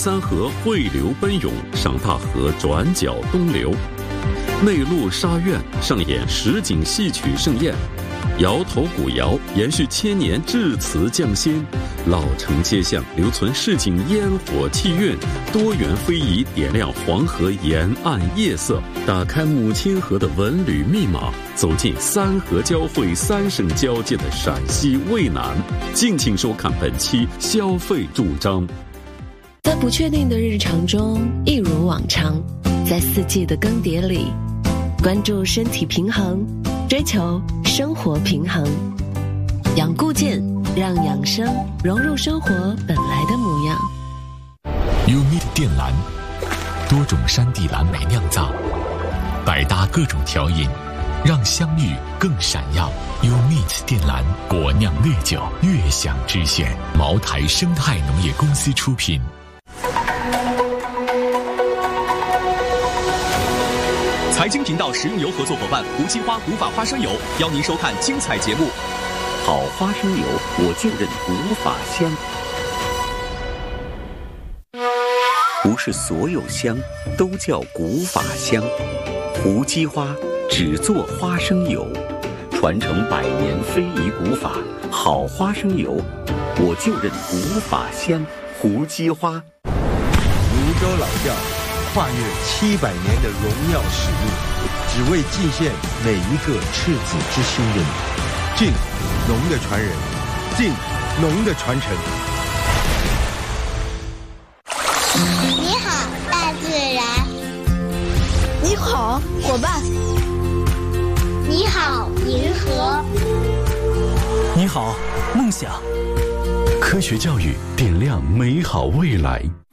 三河汇流奔涌，上大河转角东流。内陆沙苑上演实景戏曲盛宴，摇头古谣延续千年至词匠心，老城街巷留存市井烟火气韵，多元非遗点亮黄河沿岸夜色，打开母亲河的文旅密码，走进三河交汇三省交界的陕西渭南。敬请收看本期消费主张。 在不确定的日常中，一如往常，在四季的更迭里，关注身体平衡，追求生活平衡。养固健，让养生融入生活本来的模样。 UMIT 靛蓝，多种山地蓝莓酿造，百搭各种调饮，让香芋更闪耀。UMIT 靛蓝果酿烈酒，悦享之选。茅台生态农业公司出品。 财经频道食用油合作伙伴胡金花古法花生油邀您收看精彩节目。 好花生油，我就认古法香。不是所有香都叫古法香，胡姬花只做花生油，传承100年非遗古法，好花生油，我就认古法香。胡姬花。 泸州老窖跨越700年的荣耀使命，只为敬献每一个赤子之心人。敬农的传人，敬农的传承。 你好，大自然。 你好，伙伴。 你好，银河。 你好，梦想。 科学教育点亮美好未来。